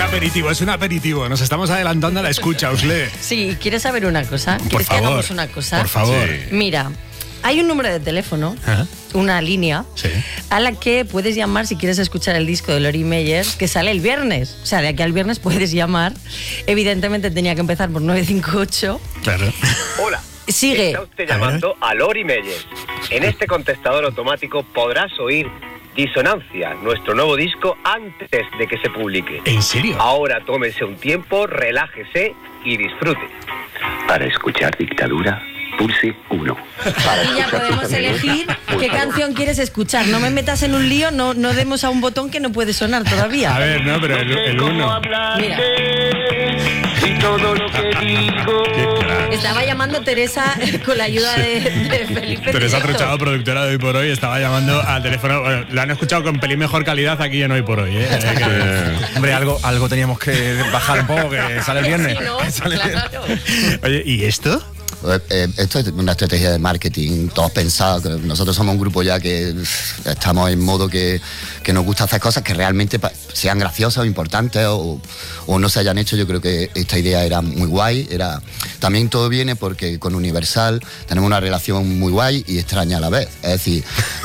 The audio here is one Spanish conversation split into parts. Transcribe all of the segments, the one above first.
es un aperitivo. Nos estamos adelantando a la escucha, Usle. Sí, ¿quieres saber una cosa? Por ¿Quieres favor, que hagamos una cosa? por favor. Sí. Mira, hay un número de teléfono, una línea, a la que puedes llamar si quieres escuchar el disco de Lori Meyers, que sale el viernes. O sea, de aquí al viernes puedes llamar. Evidentemente tenía que empezar por 958. Claro. Hola. Sigue. Está usted llamando a Lori Meyers. En este contestador automático podrás oír Disonancia, nuestro nuevo disco, antes de que se publique. ¿En serio? Ahora tómese un tiempo, relájese y disfrute. Para escuchar Dictadura, pulse 1. Y ya podemos elegir qué canción quieres escuchar. No me metas en un lío, no demos a un botón que no puede sonar todavía. A ver, no, pero el uno. Mira. Y todo lo que digo. Estaba llamando Teresa con la ayuda de Felipe. Teresa Prieto. Truchado, productora de Hoy por Hoy, estaba llamando al teléfono. Bueno, lo han escuchado con pelín mejor calidad aquí en Hoy por Hoy, Hombre, algo teníamos que bajar un poco, que sale el viernes. Sí, ¿no? Sale el viernes. Claro. Oye, ¿y esto? Esto es una estrategia de marketing, todos pensados. Nosotros somos un grupo ya que estamos en modo que nos gusta hacer cosas que realmente sean graciosas o importantes o no se hayan hecho. Yo creo que esta idea era muy guay. También todo viene porque con Universal tenemos una relación muy guay y extraña a la vez. Es decir,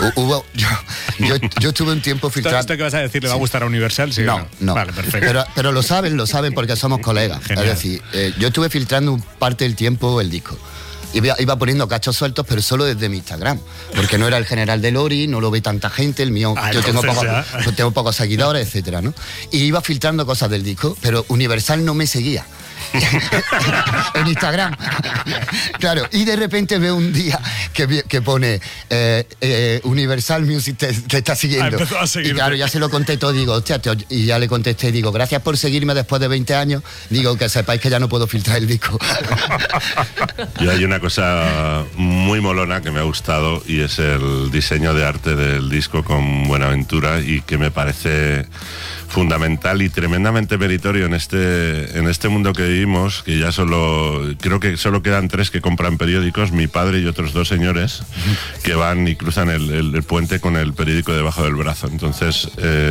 yo estuve un tiempo filtrando... ¿Esto que vas a decir le va a gustar a Universal? ¿Sí o No. Vale, perfecto. Pero lo saben porque somos colegas. Genial. Es decir, yo estuve filtrando parte del tiempo el disco. Iba poniendo cachos sueltos, pero solo desde mi Instagram, porque no era el general de Lori, no lo ve tanta gente, el mío, yo tengo pocos seguidores, etcétera, ¿no? Y iba filtrando cosas del disco, pero Universal no me seguía. En Instagram. Claro, y de repente veo un día que pone Universal Music te está siguiendo. Empezó a seguirte. Y claro, ya se lo conté todo, digo, hostia, y ya le contesté, digo, gracias por seguirme después de 20 años, digo, que sepáis que ya no puedo filtrar el disco. Y hay una cosa muy molona que me ha gustado y es el diseño de arte del disco con Buenaventura y que me parece fundamental y tremendamente meritorio en este mundo que vivimos, que ya creo que solo quedan 3 que compran periódicos, mi padre y otros 2 señores que van y cruzan el puente con el periódico debajo del brazo. Entonces,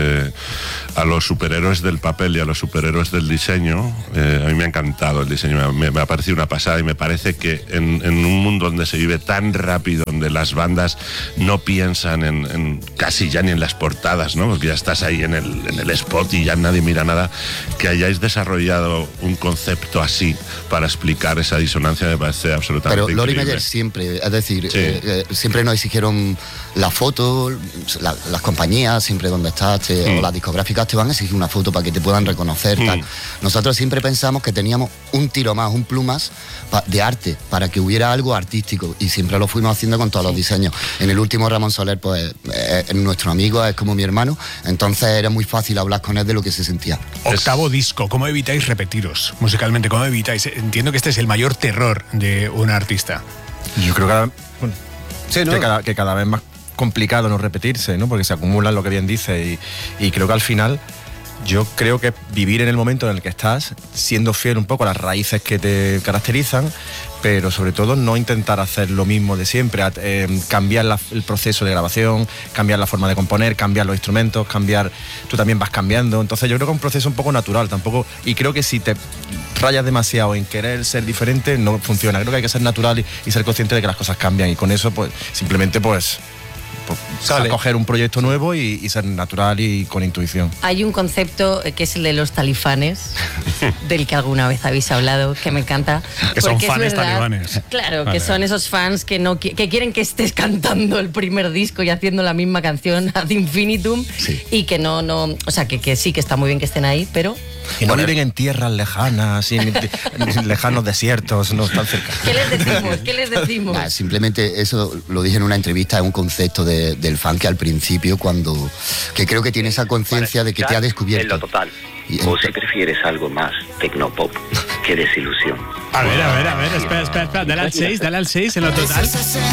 a los superhéroes del papel y a los superhéroes del diseño, a mí me ha encantado el diseño, me ha parecido una pasada y me parece que en un mundo donde se vive tan rápido, donde las bandas no piensan en casi ya ni en las portadas, ¿no? Porque ya estás ahí en el spot y ya nadie mira nada, que hayáis desarrollado un concepto así para explicar esa disonancia me parece absolutamente Pero Lori increíble. Meyers siempre, es decir, Sí. siempre nos exigieron la foto, las compañías, siempre donde estás, o las discográficas te van a exigir una foto para que te puedan reconocer, tal. Nosotros siempre pensamos que teníamos un tiro más, un plus más de arte, para que hubiera algo artístico, y siempre lo fuimos haciendo con todos los diseños. En el último Ramón Soler, pues, es nuestro amigo, es como mi hermano, entonces era muy fácil hablar con él de lo que se sentía. Octavo disco, ¿cómo evitáis repetiros? Musicalmente, ¿cómo evitáis? Entiendo que este es el mayor terror de un artista. Yo creo que cada vez más complicado no repetirse, ¿no? Porque se acumulan lo que bien dice y creo que al final yo creo que vivir en el momento en el que estás, siendo fiel un poco a las raíces que te caracterizan, pero sobre todo no intentar hacer lo mismo de siempre, cambiar el proceso de grabación, cambiar la forma de componer, cambiar los instrumentos, tú también vas cambiando, entonces yo creo que es un proceso un poco natural tampoco, y creo que si te rayas demasiado en querer ser diferente no funciona, creo que hay que ser natural y ser consciente de que las cosas cambian, y con eso pues simplemente coger un proyecto nuevo y ser natural y con intuición. Hay un concepto que es el de los talifanes, del que alguna vez habéis hablado, que me encanta. Que son porque es fans verdad, talibanes. Claro, Vale. que son esos fans que quieren que estés cantando el primer disco y haciendo la misma canción ad infinitum, Sí. y que no, o sea, que sí, que está muy bien que estén ahí, pero Y no viven en tierras lejanas, en lejanos desiertos, no están cerca. ¿qué les decimos? ¿Qué les decimos? Simplemente eso lo dije en una entrevista, es un concepto del fan que al principio que creo que tiene esa conciencia de que te ha En descubierto. lo total. Y O si prefieres algo más tecnopop, qué desilusión. A ver, espera, dale al 6 en lo total.